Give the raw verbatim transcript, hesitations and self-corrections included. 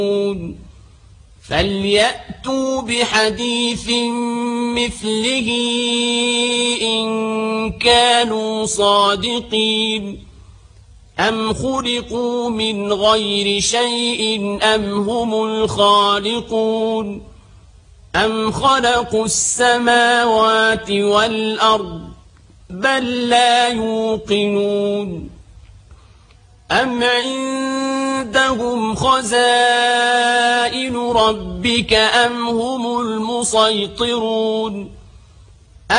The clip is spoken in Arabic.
فليأتوا بحديث مثله إن كانوا صادقين أم خلقوا من غير شيء أم هم الخالقون أم خلقوا السماوات والأرض بل لا يوقنون أم عندهم خزائن ربك أم هم المسيطرون